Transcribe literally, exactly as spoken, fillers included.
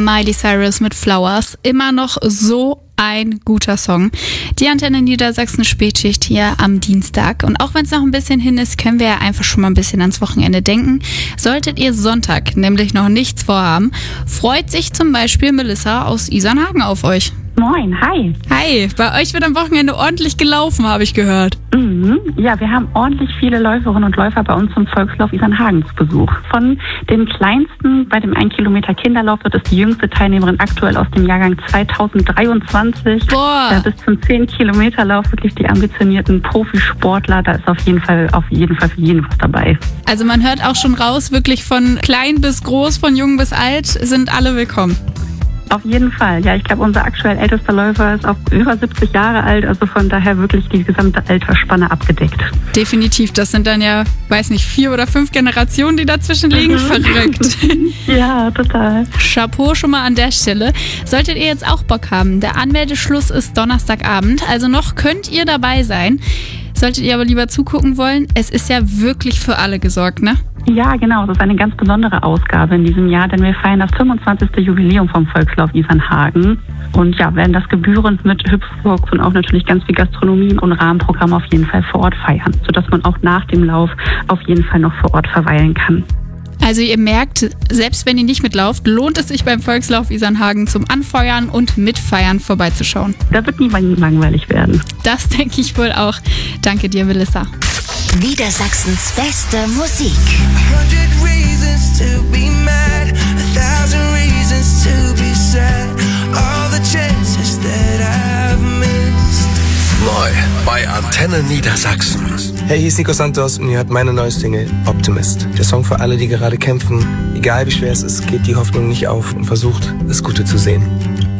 Miley Cyrus mit Flowers. Immer noch so ein guter Song. Die Antenne Niedersachsen Spätschicht hier am Dienstag. Und auch wenn es noch ein bisschen hin ist, können wir ja einfach schon mal ein bisschen ans Wochenende denken. Solltet ihr Sonntag nämlich noch nichts vorhaben, freut sich zum Beispiel Melissa aus Isernhagen auf euch. Moin, hi. Hi, bei euch wird am Wochenende ordentlich gelaufen, habe ich gehört. Mhm. Ja, wir haben ordentlich viele Läuferinnen und Läufer bei uns zum Volkslauf Isernhagen zu Besuch. Von dem kleinsten, bei dem ein Kilometer Kinderlauf, wird es die jüngste Teilnehmerin aktuell aus dem Jahrgang zweitausenddreiundzwanzig. Boah. Ja, bis zum zehn Kilometer Lauf wirklich die ambitionierten Profisportler. Da ist auf jeden Fall, auf jeden Fall für jeden was dabei. Also man hört auch schon raus, wirklich von klein bis groß, von jung bis alt, sind alle willkommen. Auf jeden Fall. Ja, ich glaube, unser aktuell ältester Läufer ist auch über siebzig Jahre alt, also von daher wirklich die gesamte Altersspanne abgedeckt. Definitiv, das sind dann ja, weiß nicht, vier oder fünf Generationen, die dazwischen liegen. Mhm. Verrückt. Ja, total. Chapeau schon mal an der Stelle. Solltet ihr jetzt auch Bock haben, der Anmeldeschluss ist Donnerstagabend, also noch könnt ihr dabei sein. Solltet ihr aber lieber zugucken wollen, es ist ja wirklich für alle gesorgt, ne? Ja, genau. Das ist eine ganz besondere Ausgabe in diesem Jahr, denn wir feiern das fünfundzwanzigste Jubiläum vom Volkslauf Isernhagen und ja, werden das gebührend mit Hüpfburg und auch natürlich ganz viel Gastronomie und Rahmenprogramm auf jeden Fall vor Ort feiern, sodass man auch nach dem Lauf auf jeden Fall noch vor Ort verweilen kann. Also ihr merkt, selbst wenn ihr nicht mitlauft, lohnt es sich beim Volkslauf Isernhagen zum Anfeuern und Mitfeiern vorbeizuschauen. Da wird niemand langweilig werden. Das denke ich wohl auch. Danke dir, Melissa. Niedersachsens beste Musik. Neu bei Antenne Niedersachsen. Hey, hier ist Nico Santos und ihr hört meine neue Single Optimist. Der Song für alle, die gerade kämpfen. Egal wie schwer es ist, gebt die Hoffnung nicht auf und versucht, das Gute zu sehen.